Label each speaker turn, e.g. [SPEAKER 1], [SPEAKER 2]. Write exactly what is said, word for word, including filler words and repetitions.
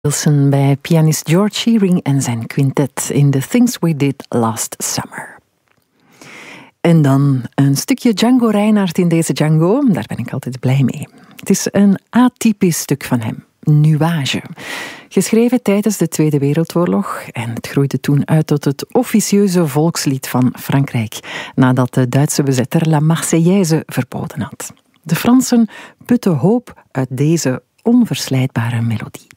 [SPEAKER 1] Wilson bij pianist George Shearing en zijn quintet in The Things We Did Last Summer. En dan een stukje Django Reinhardt in deze Django. Daar ben ik altijd blij mee. Het is een atypisch stuk van hem. Nuage. Geschreven tijdens de Tweede Wereldoorlog en het groeide toen uit tot het officieuze volkslied van Frankrijk, nadat de Duitse bezetter La Marseillaise verboden had. De Fransen putten hoop uit deze onverslijtbare melodie.